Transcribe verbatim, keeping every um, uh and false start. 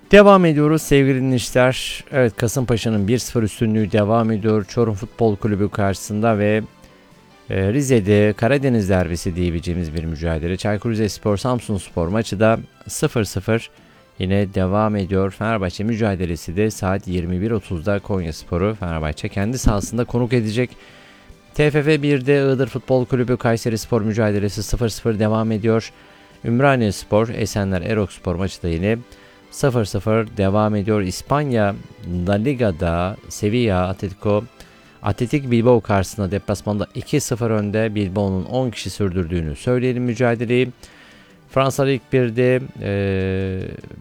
Devam ediyoruz sevgili dinleyiciler. Evet, Kasımpaşa'nın bir sıfır üstünlüğü devam ediyor Çorum Futbol Kulübü karşısında ve e, Rize'de Karadeniz derbisi diyebileceğimiz bir mücadele. Çaykur Rizespor Samsunspor maçı da sıfır sıfır yine devam ediyor. Fenerbahçe mücadelesi de saat yirmi bir otuzda Konyaspor'u Fenerbahçe kendi sahasında konuk edecek. T F F birde Iğdır Futbol Kulübü Kayserispor mücadelesi sıfır sıfır devam ediyor. Ümraniyespor Esenler Erokspor maçı da yine sıfır sıfır devam ediyor. İspanya La Liga'da Sevilla Atletico Atletik Bilbao karşısında deplasmanda iki sıfır önde. Bilbao'nun on kişi sürdürdüğünü söyleyelim mücadeleyi. Fransa Lig birde e,